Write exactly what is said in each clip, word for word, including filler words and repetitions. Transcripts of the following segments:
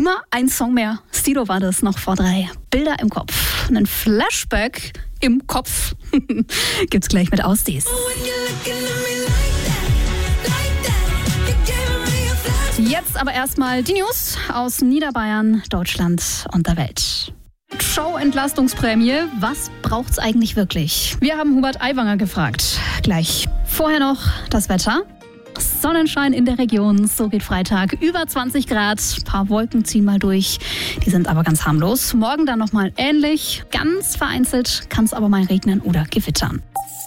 Immer ein Song mehr. Sido war das noch vor drei. Bilder im Kopf. Einen Flashback im Kopf. Gibt's gleich mit Ausdies. Jetzt aber erstmal die News aus Niederbayern, Deutschland und der Welt. Show-Entlastungsprämie, was braucht's eigentlich wirklich? Wir haben Hubert Aiwanger gefragt. Gleich. Vorher noch das Wetter. Sonnenschein in der Region, so geht Freitag. Über zwanzig Grad, ein paar Wolken ziehen mal durch. Die sind aber ganz harmlos. Morgen dann nochmal ähnlich. Ganz vereinzelt kann es aber mal regnen oder gewittern.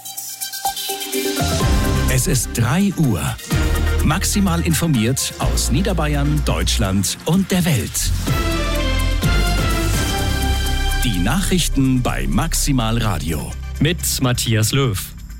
Es ist drei Uhr. Maximal informiert aus Niederbayern, Deutschland und der Welt. Die Nachrichten bei Maximal Radio. Mit Matthias Löw.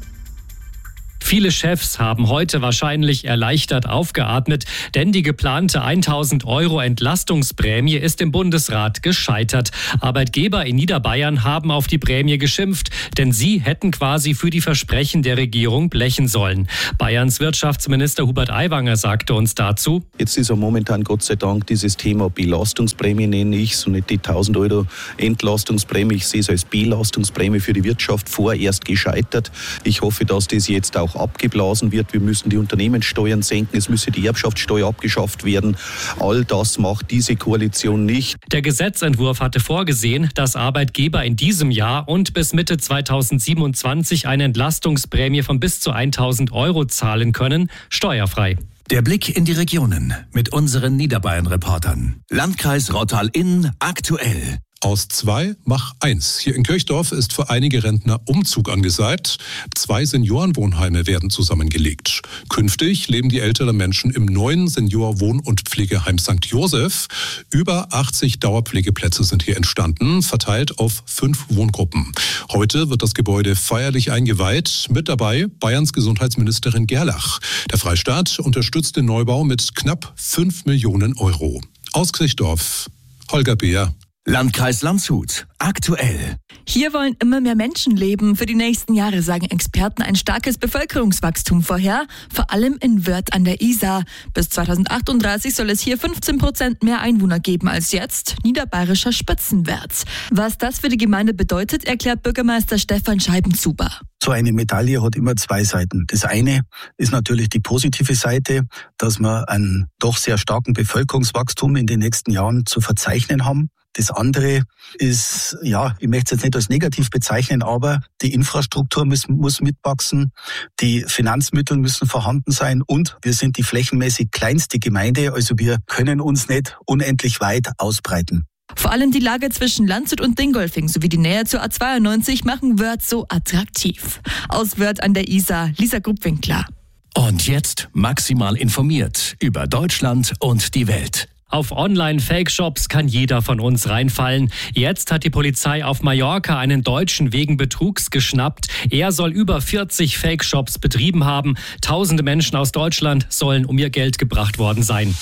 Viele Chefs haben heute wahrscheinlich erleichtert aufgeatmet, denn die geplante tausend Euro Entlastungsprämie ist im Bundesrat gescheitert. Arbeitgeber in Niederbayern haben auf die Prämie geschimpft, denn sie hätten quasi für die Versprechen der Regierung blechen sollen. Bayerns Wirtschaftsminister Hubert Aiwanger sagte uns dazu: Jetzt ist ja momentan Gott sei Dank dieses Thema Belastungsprämie, nenne ich es, und nicht die tausend Euro Entlastungsprämie. Ich sehe es als Belastungsprämie für die Wirtschaft vorerst gescheitert. Ich hoffe, dass das jetzt auch abgeblasen wird. Wir müssen die Unternehmenssteuern senken, es müsse die Erbschaftssteuer abgeschafft werden. All das macht diese Koalition nicht. Der Gesetzentwurf hatte vorgesehen, dass Arbeitgeber in diesem Jahr und bis Mitte zweitausendsiebenundzwanzig eine Entlastungsprämie von bis zu tausend Euro zahlen können, steuerfrei. Der Blick in die Regionen mit unseren Niederbayern-Reportern. Landkreis Rottal-Inn aktuell. Aus zwei mach eins. Hier in Kirchdorf ist für einige Rentner Umzug angesagt. Zwei Seniorenwohnheime werden zusammengelegt. Künftig leben die älteren Menschen im neuen Seniorwohn- und Pflegeheim Sankt Josef. Über achtzig Dauerpflegeplätze sind hier entstanden, verteilt auf fünf Wohngruppen. Heute wird das Gebäude feierlich eingeweiht. Mit dabei Bayerns Gesundheitsministerin Gerlach. Der Freistaat unterstützt den Neubau mit knapp fünf Millionen Euro. Aus Kirchdorf, Holger Beer. Landkreis Landshut aktuell. Hier wollen immer mehr Menschen leben. Für die nächsten Jahre sagen Experten ein starkes Bevölkerungswachstum vorher, vor allem in Wörth an der Isar. Bis zweitausendachtunddreißig soll es hier fünfzehn Prozent mehr Einwohner geben als jetzt. Niederbayerischer Spitzenwert. Was das für die Gemeinde bedeutet, erklärt Bürgermeister Stefan Scheibenzuber. So eine Medaille hat immer zwei Seiten. Das eine ist natürlich die positive Seite, dass wir einen doch sehr starken Bevölkerungswachstum in den nächsten Jahren zu verzeichnen haben. Das andere ist, ja, ich möchte es jetzt nicht als negativ bezeichnen, aber die Infrastruktur muss, muss mitwachsen, die Finanzmittel müssen vorhanden sein und wir sind die flächenmäßig kleinste Gemeinde, also wir können uns nicht unendlich weit ausbreiten. Vor allem die Lage zwischen Landshut und Dingolfing sowie die Nähe zur A zweiundneunzig machen Wörth so attraktiv. Aus Wörth an der Isar, Lisa Gruppwinkler. Und jetzt maximal informiert über Deutschland und die Welt. Auf Online-Fake-Shops kann jeder von uns reinfallen. Jetzt hat die Polizei auf Mallorca einen Deutschen wegen Betrugs geschnappt. Er soll über vierzig Fake-Shops betrieben haben. Tausende Menschen aus Deutschland sollen um ihr Geld gebracht worden sein.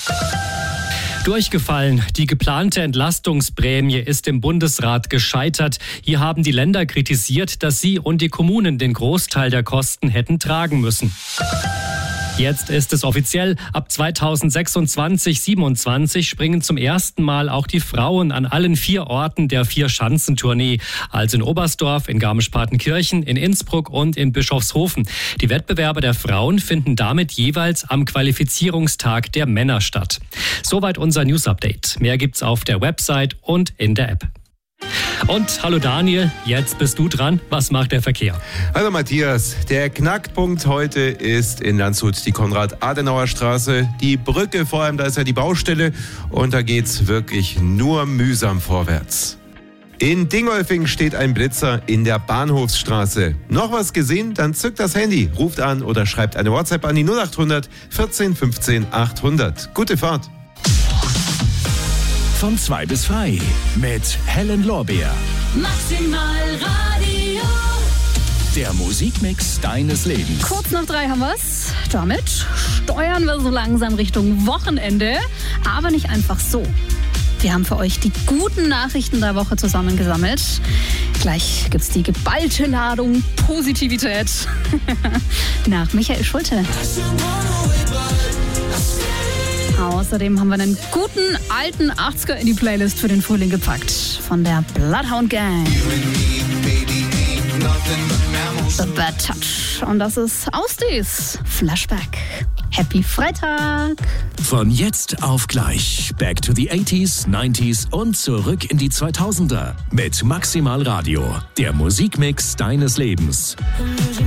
Durchgefallen. Die geplante Entlastungsprämie ist im Bundesrat gescheitert. Hier haben die Länder kritisiert, dass sie und die Kommunen den Großteil der Kosten hätten tragen müssen. Jetzt ist es offiziell. Ab zweitausendsechsundzwanzig siebenundzwanzig springen zum ersten Mal auch die Frauen an allen vier Orten der Vier-Schanzentournee. Also in Oberstdorf, in Garmisch-Partenkirchen, in Innsbruck und in Bischofshofen. Die Wettbewerbe der Frauen finden damit jeweils am Qualifizierungstag der Männer statt. Soweit unser News-Update. Mehr gibt's auf der Website und in der App. Und hallo Daniel, jetzt bist du dran. Was macht der Verkehr? Hallo Matthias, der Knackpunkt heute ist in Landshut die Konrad-Adenauer-Straße. Die Brücke vor allem, da ist ja die Baustelle und da geht's wirklich nur mühsam vorwärts. In Dingolfing steht ein Blitzer in der Bahnhofsstraße. Noch was gesehen? Dann zückt das Handy, ruft an oder schreibt eine WhatsApp an die null achthundert vierzehn fünfzehn achthundert. Gute Fahrt! Von zwei bis frei mit Helen Lorbeer. Maximal Radio. Der Musikmix deines Lebens. Kurz nach drei haben wir's. Damit steuern wir so langsam Richtung Wochenende. Aber nicht einfach so. Wir haben für euch die guten Nachrichten der Woche zusammengesammelt. Gleich gibt's die geballte Ladung Positivität. Nach Michael Schulte. Außerdem haben wir einen guten alten achtziger in die Playlist für den Frühling gepackt. Von der Bloodhound Gang. The Bad Touch. Und das ist Austis Flashback. Happy Freitag! Von jetzt auf gleich. Back to the eighties, nineties und zurück in die zweitausender. Mit Maximal Radio. Der Musikmix deines Lebens.